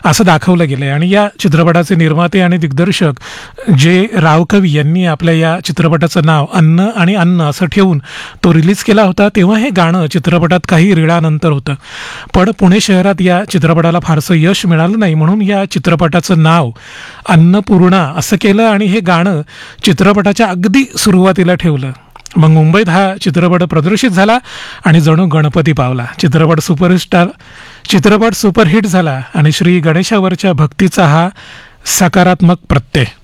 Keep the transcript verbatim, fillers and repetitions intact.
असं दाखवलं गेलं आहे. आणि या चित्रपटाचे निर्माते आणि दिग्दर्शक जे रावकवी यांनी आपल्या या चित्रपटाचं नाव अन्न आणि अन्न असं ठेवून तो रिलीज केला होता, तेव्हा हे गाणं चित्रपटात काही रिळानंतर होतं. पण पुणे शहरात या चित्रपटाला फारसं यश मिळालं नाही, म्हणून या चित्रपटाचं नाव अन्नपूर्णा असं केलं आणि हे गाणं चित्रपटाच्या अगदी सुरुवातीला ठेवलं. मग मुंबईत हा चित्रपट प्रदर्शित झाला आणि जणू गणपती पावला. चित्रपट सुपरस्टार चित्रपट सुपरहिट झाला आणि श्री गणेशावरच्या भक्तीचा हा सकारात्मक प्रत्यय.